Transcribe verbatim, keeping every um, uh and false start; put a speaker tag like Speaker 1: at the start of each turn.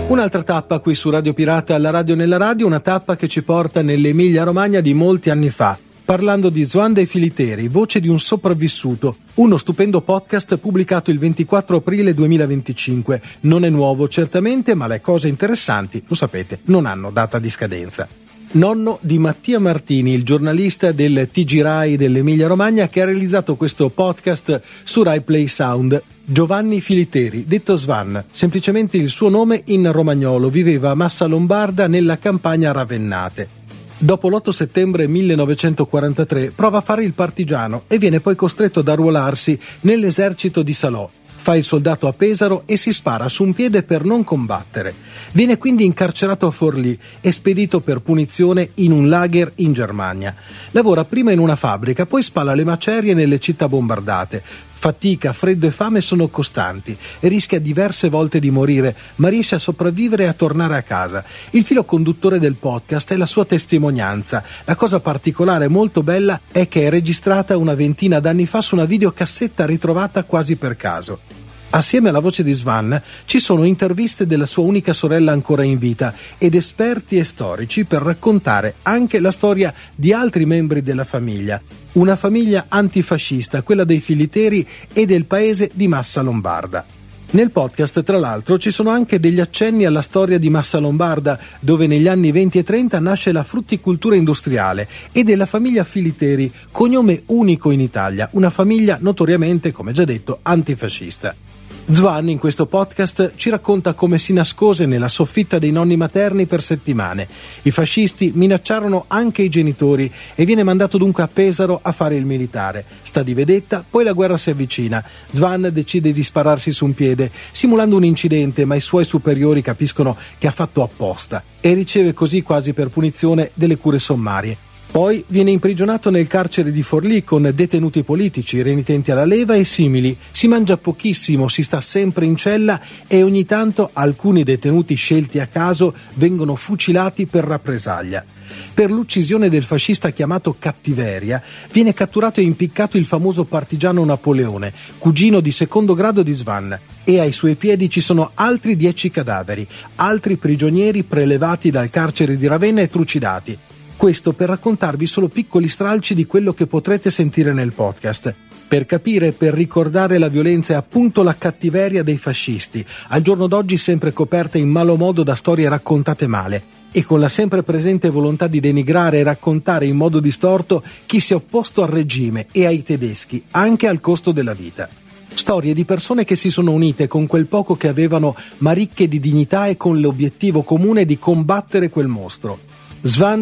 Speaker 1: Un'altra tappa qui su Radio Pirata, alla radio nella radio, una tappa che ci porta nell'Emilia Romagna di molti anni fa, parlando di Zwan dei Filiteri, voce di un sopravvissuto, uno stupendo podcast pubblicato il ventiquattro aprile duemilaventicinque. Non è nuovo certamente, ma le cose interessanti, lo sapete, non hanno data di scadenza. Nonno di Mattia Martini, il giornalista del T G Rai dell'Emilia Romagna che ha realizzato questo podcast su Rai Play Sound. Giovanni Filiteri, detto Zwan, semplicemente il suo nome in romagnolo, viveva a Massa Lombarda nella campagna Ravennate. Dopo l'otto settembre millenovecentoquarantatré prova a fare il partigiano e viene poi costretto ad arruolarsi nell'esercito di Salò. Fa il soldato a Pesaro e si spara su un piede per non combattere. Viene quindi incarcerato a Forlì e spedito per punizione in un lager in Germania. Lavora prima in una fabbrica, poi spala le macerie nelle città bombardate. Fatica, freddo e fame sono costanti e rischia diverse volte di morire, ma riesce a sopravvivere e a tornare a casa. Il filo conduttore del podcast è la sua testimonianza. La cosa particolare e molto bella è che è registrata una ventina d'anni fa su una videocassetta ritrovata quasi per caso. Assieme alla voce di Zwan ci sono interviste della sua unica sorella ancora in vita ed esperti e storici per raccontare anche la storia di altri membri della famiglia. Una famiglia antifascista, quella dei Filiteri e del paese di Massa Lombarda. Nel podcast, tra l'altro, ci sono anche degli accenni alla storia di Massa Lombarda, dove negli anni venti e trenta nasce la frutticoltura industriale, e della famiglia Filiteri, cognome unico in Italia, una famiglia notoriamente, come già detto, antifascista. Zwan in questo podcast ci racconta come si nascose nella soffitta dei nonni materni per settimane. I fascisti minacciarono anche i genitori e viene mandato dunque a Pesaro a fare il militare. Sta di vedetta, poi la guerra si avvicina. Zwan decide di spararsi su un piede, simulando un incidente, ma i suoi superiori capiscono che ha fatto apposta e riceve così quasi per punizione delle cure sommarie. Poi viene imprigionato nel carcere di Forlì con detenuti politici, renitenti alla leva e simili. Si mangia pochissimo, si sta sempre in cella e ogni tanto alcuni detenuti scelti a caso vengono fucilati per rappresaglia. Per l'uccisione del fascista chiamato Cattiveria viene catturato e impiccato il famoso partigiano Napoleone, cugino di secondo grado di Zwan, e ai suoi piedi ci sono altri dieci cadaveri, altri prigionieri prelevati dal carcere di Ravenna e trucidati. Questo per raccontarvi solo piccoli stralci di quello che potrete sentire nel podcast. Per capire e per ricordare la violenza e appunto la cattiveria dei fascisti, al giorno d'oggi sempre coperta in malo modo da storie raccontate male, e con la sempre presente volontà di denigrare e raccontare in modo distorto chi si è opposto al regime e ai tedeschi, anche al costo della vita. Storie di persone che si sono unite con quel poco che avevano, ma ricche di dignità e con l'obiettivo comune di combattere quel mostro. Zwan